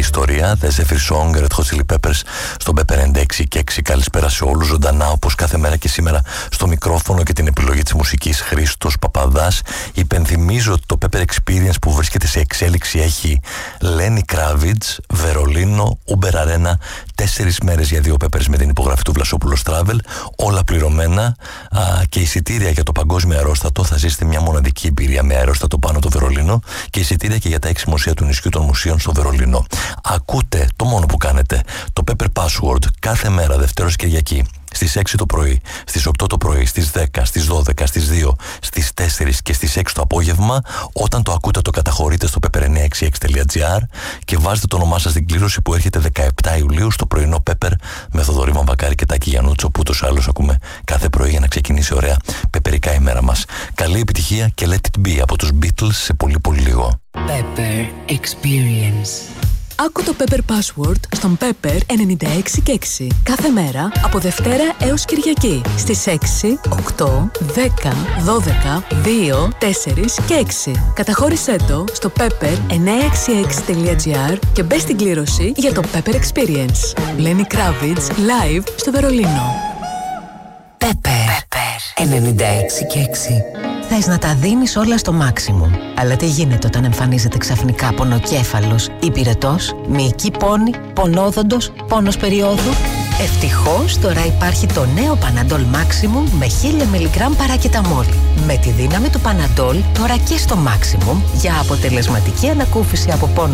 ιστορία. The Zephyr Song, Red Hot Chili Peppers, στον Pepper 96 και 6. Καλησπέρα σε όλους, ζωντανά όπως κάθε μέρα και σήμερα στο μικρόφωνο και την επιλογή της μουσικής Χρήστος Παπαδάς. Υπενθυμίζω ότι το Pepper Experience που βρίσκεται σε εξέλιξη έχει Lenny Kravitz, Βερολίνο, Uber Arena, 4 μέρες για 2 Peppers με την υπογραφή του Βλασόπουλος Travel, όλα πληρωμένα, και εισιτήρια για το παγκόσμιο αερόστατο. Θα ζήσετε μια μοναδική εμπειρία με αερόστατο πάνω το Βερολίνο και εισιτήρια και για τα 6 μουσεία του νησιού των μουσείων στο Βερολίνο. Ακούτε, το μόνο που κάνετε, το Pepper Password κάθε μέρα, Δευτέρος Κυριακή, στις 6 το πρωί, στις 8 το πρωί, στις 10, στις 12, στις 2, στις 4 και στις 6 το απόγευμα. Όταν το ακούτε το καταχωρείτε στο pepper966.gr και βάζετε το όνομά σας στην κλήρωση που έρχεται 17 Ιουλίου στο πρωινό Pepper με Θοδωρή Βαμβακάρη και Τάκη Γιαννούτσο, που ούτως άλλως ακούμε κάθε πρωί για να ξεκινήσει ωραία πεπερικά η μέρα μας. Καλή επιτυχία και Let It Be από τους Beatles σε πολύ πολύ λίγο. Pepper Experience. Άκου το Pepper Password στον Pepper 96 και 6. Κάθε μέρα από Δευτέρα έως Κυριακή στις 6, 8, 10, 12, 2, 4 και 6. Καταχώρησέ το στο pepper966.gr και μπες στην κλήρωση για το Pepper Experience. Lenny Kravitz live στο Βερολίνο. Pepper 96 και 6. Θες να τα δίνεις όλα στο maximum. Αλλά τι γίνεται όταν εμφανίζεται ξαφνικά πονοκέφαλος, υπηρετός, μυϊκή πόνη, πονόδοντος, πόνος περίοδου? Ευτυχώς τώρα υπάρχει το νέο Panadol Maximum με 1000 mg παρακεταμόλ. Με τη δύναμη του Panadol τώρα και στο maximum για αποτελεσματική ανακούφιση από πόνο